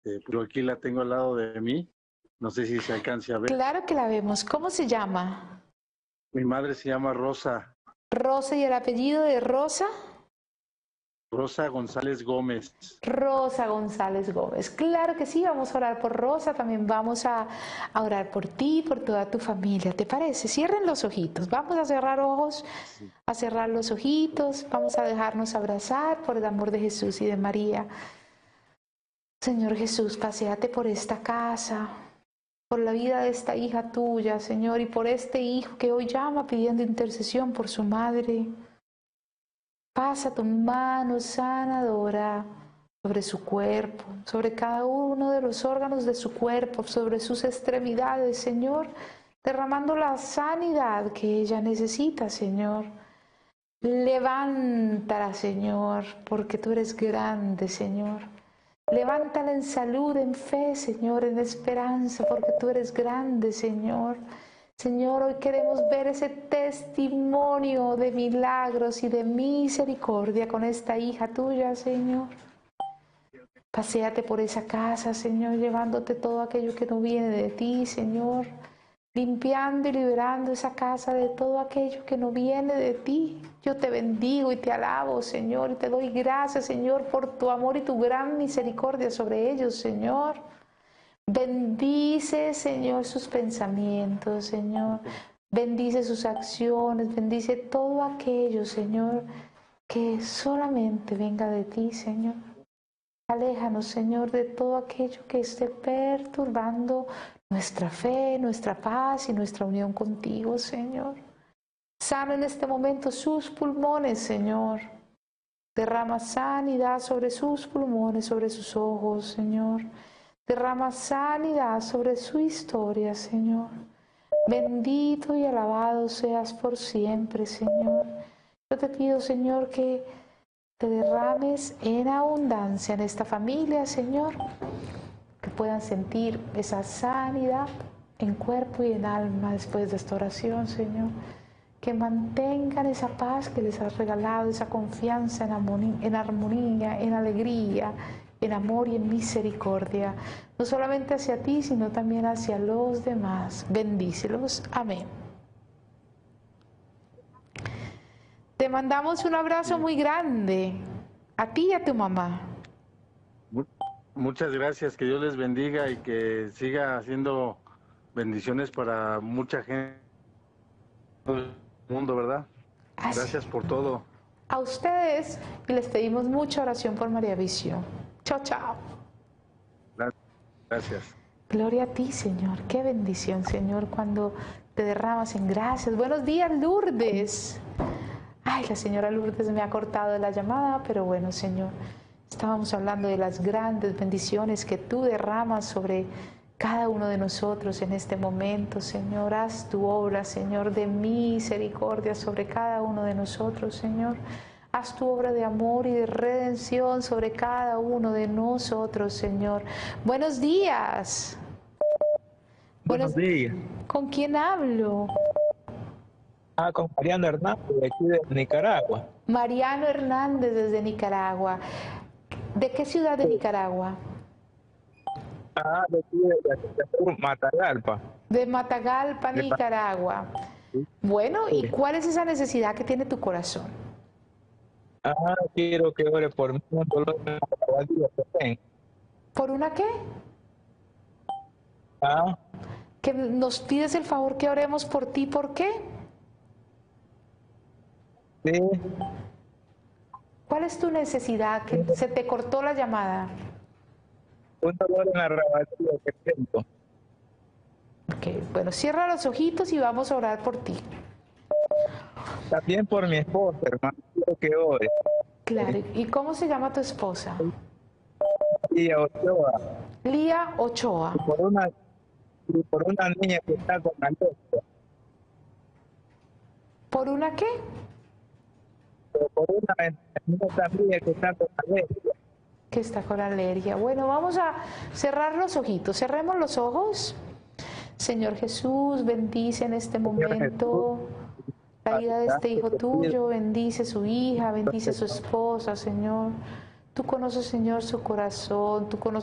pero aquí la tengo al lado de mí. No sé si se alcance a ver. Claro que la vemos. ¿Cómo se llama? Mi madre se llama Rosa. Rosa, ¿y el apellido de Rosa? Rosa González Gómez. Rosa González Gómez. Claro que sí, vamos a orar por Rosa, también vamos a orar por ti, por toda tu familia. ¿Te parece? Cierren los ojitos. Vamos a cerrar ojos, Sí. a cerrar los ojitos. Vamos a dejarnos abrazar por el amor de Jesús y de María. Señor Jesús, paséate por esta casa, por la vida de esta hija tuya, Señor, y por este hijo que hoy llama pidiendo intercesión por su madre. Pasa tu mano sanadora sobre su cuerpo, sobre cada uno de los órganos de su cuerpo, sobre sus extremidades, Señor, derramando la sanidad que ella necesita, Señor. Levántala, Señor, porque tú eres grande, Señor. Levántala en salud, en fe, Señor, en esperanza, porque tú eres grande, Señor. Señor, hoy queremos ver ese testimonio de milagros y de misericordia con esta hija tuya, Señor. Paséate por esa casa, Señor, llevándote todo aquello que no viene de ti, Señor. Limpiando y liberando esa casa de todo aquello que no viene de ti. Yo te bendigo y te alabo, Señor, y te doy gracias, Señor, por tu amor y tu gran misericordia sobre ellos, Señor. Bendice, Señor, sus pensamientos, Señor. Bendice sus acciones, bendice todo aquello, Señor, que solamente venga de ti, Señor. Aléjanos, Señor, de todo aquello que esté perturbando nuestra fe, nuestra paz y nuestra unión contigo, Señor. Sana en este momento sus pulmones, Señor. Derrama sanidad sobre sus pulmones, sobre sus ojos, Señor. Derrama sanidad sobre su historia, Señor. Bendito y alabado seas por siempre, Señor. Yo te pido, Señor, que te derrames en abundancia en esta familia, Señor. Que puedan sentir esa sanidad en cuerpo y en alma después de esta oración, Señor. Que mantengan esa paz que les has regalado, esa confianza en armonía, en alegría, en amor y en misericordia, no solamente hacia ti, sino también hacia los demás. Bendícelos. Amén. Te mandamos un abrazo muy grande a ti y a tu mamá. Muchas gracias, que Dios les bendiga y que siga haciendo bendiciones para mucha gente del mundo, ¿verdad? Así. Gracias por todo. A ustedes, y les pedimos mucha oración por María Visión. Chao, chao. Gracias. Gloria a ti, Señor. Qué bendición, Señor, cuando te derramas en gracias. Buenos días, Lourdes. Ay, la señora Lourdes me ha cortado la llamada, pero bueno, Señor, estábamos hablando de las grandes bendiciones que tú derramas sobre cada uno de nosotros en este momento, Señor. Haz tu obra, Señor, de misericordia sobre cada uno de nosotros, Señor. Haz tu obra de amor y de redención sobre cada uno de nosotros, Señor. Buenos días. Buenos días. ¿Con quién hablo? Con Mariano Hernández, de aquí de Nicaragua. Mariano Hernández desde Nicaragua. ¿De qué ciudad de Nicaragua? De aquí de Matagalpa. De Matagalpa, Nicaragua. Bueno, ¿y cuál es esa necesidad que tiene tu corazón? Quiero que ore por mí, un dolor en la rodilla que tengo. ¿Por una qué? Que nos pides el favor que oremos por ti, ¿por qué? Sí. ¿Cuál es tu necesidad? Que se te cortó la llamada. Un dolor en la rodilla que tengo. Ok, bueno, cierra los ojitos y vamos a orar por ti. También por mi esposa, hermano, quiero que ore. Claro, ¿y cómo se llama tu esposa? Lía Ochoa. Lía Ochoa. Y por una niña que está con alergia. ¿Por una qué? Por una niña que está con alergia. Que está con alergia. Bueno, vamos a cerrar los ojitos. Cerremos los ojos. Señor Jesús, bendice en este momento la vida de este hijo tuyo. Bendice su hija, bendice su esposa, Señor. Tú conoces, Señor, su corazón. Tú conoces